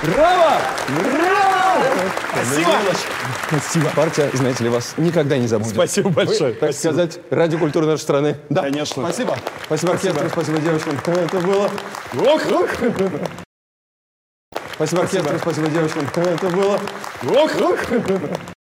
Браво! Браво! Спасибо! Спасибо. Партия, знаете ли, вас никогда не забудет. Спасибо большое. Вы, так сказать, радиокультура нашей страны. Да, Конечно. Спасибо. Спасибо оркестру, спасибо девочкам. Это было... Спасибо оркестру, спасибо девочкам. Это было...